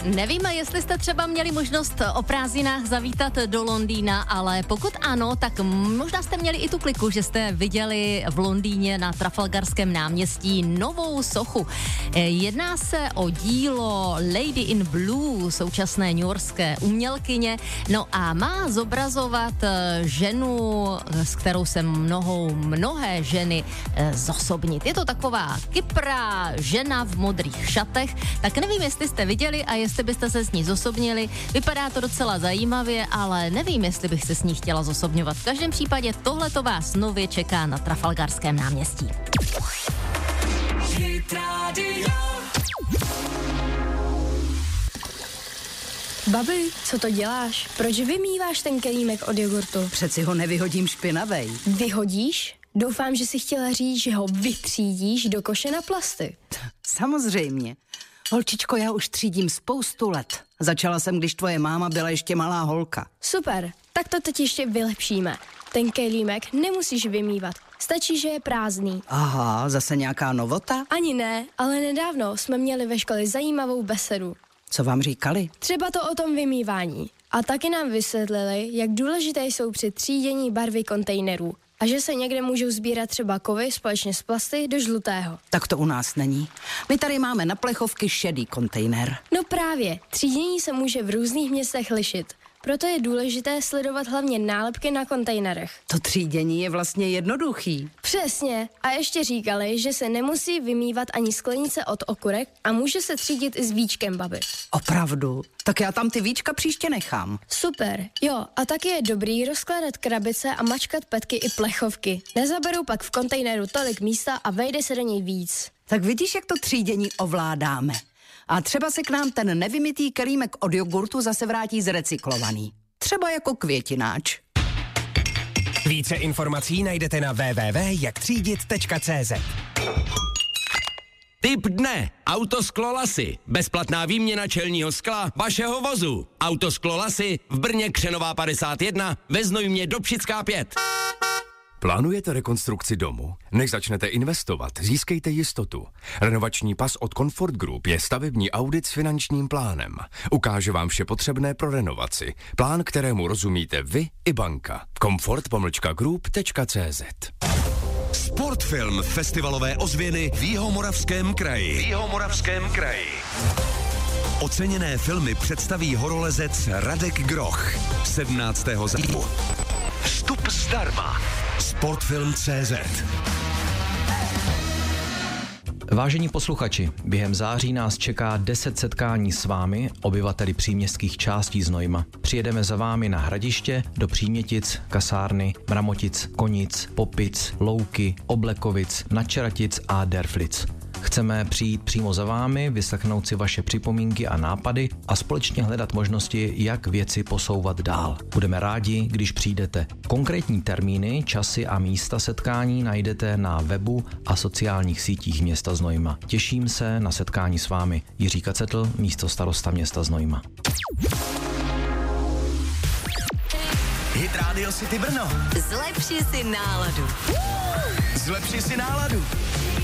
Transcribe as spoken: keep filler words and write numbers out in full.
Nevíme, jestli jste třeba měli možnost o prázdninách zavítat do Londýna, ale pokud ano, tak možná jste měli i tu kliku, že jste viděli v Londýně na Trafalgarském náměstí novou sochu. Jedná se o dílo Lady in Blue, současné newyorské umělkyně, no a má zobrazovat ženu, s kterou se mnohou mnohé ženy zosobnit. Je to taková kyprá žena v modrých šatech, tak nevím, jestli jste viděli a jestli byste se s ní zosobnili. Vypadá to docela zajímavě, ale nevím, jestli bych se s ní chtěla zosobňovat. V každém případě tohle to vás nově čeká na Trafalgarském náměstí. Babi, co to děláš? Proč vymýváš ten kelímek od jogurtu? Přeci ho nevyhodím špinavej. Vyhodíš? Doufám, že si chtěla říct, že ho vytřídíš do koše na plasty. Samozřejmě. Holčičko, já už třídím spoustu let. Začala jsem, když tvoje máma byla ještě malá holka. Super, tak to teď ještě vylepšíme. Ten kelímek nemusíš vymývat. Stačí, že je prázdný. Aha, zase nějaká novota? Ani ne, ale nedávno jsme měli ve škole zajímavou besedu. Co vám říkali? Třeba to o tom vymývání. A taky nám vysvětlili, jak důležité jsou při třídění barvy kontejnerů. A že se někde můžou sbírat třeba kovy společně s plasty do žlutého. Tak to u nás není. My tady máme na plechovky šedý kontejner. No právě, třídění se může v různých městech lišit. Proto je důležité sledovat hlavně nálepky na kontejnerech. To třídění je vlastně jednoduchý. Přesně. A ještě říkali, že se nemusí vymývat ani sklenice od okurek a může se třídit i s víčkem, babi. Opravdu? Tak já tam ty víčka příště nechám. Super. Jo, a taky je dobrý rozkládat krabice a mačkat petky i plechovky. Nezaberou pak v kontejneru tolik místa a vejde se do něj víc. Tak vidíš, jak to třídění ovládáme. A třeba se k nám ten nevymytý kelímek od jogurtu zase vrátí zrecyklovaný. Třeba jako květináč. Více informací najdete na w w w tečka jak třídit tečka c z. Tip dne. Autosklo Lasy. Bezplatná výměna čelního skla vašeho vozu. Autosklo Lasy v Brně Křenová padesát jedna, ve Znojmě Dobšická pět. Plánujete rekonstrukci domu? Než začnete investovat, získejte jistotu. Renovační pas od Comfort Group je stavební audit s finančním plánem. Ukáže vám vše potřebné pro renovaci. Plán, kterému rozumíte vy i banka. comfort pomlčka group tečka c z. Sportfilm festivalové ozvěny v Jihomoravském kraji. V Jihomoravském kraji. Oceněné filmy představí horolezec Radek Groch. sedmnáctého září. Vstup zdarma. Sportfilm tečka cé zet. Vážení posluchači, během září nás čeká deset setkání s vámi, obyvateli příměstských částí Znojma. Přijedeme za vámi na Hradiště, do Přímětic, Kasárny, Mramotic, Konic, Popic, Louky, Oblekovic, Načeratic a Derflic. Chceme přijít přímo za vámi, vyslechnout si vaše připomínky a nápady a společně hledat možnosti, jak věci posouvat dál. Budeme rádi, když přijdete. Konkrétní termíny, časy a místa setkání najdete na webu a sociálních sítích města Znojma. Těším se na setkání s vámi. Jiří Kacetl, místostarosta města Znojma. Hit Radio City Brno. Zlepši si náladu. Zlepši si náladu.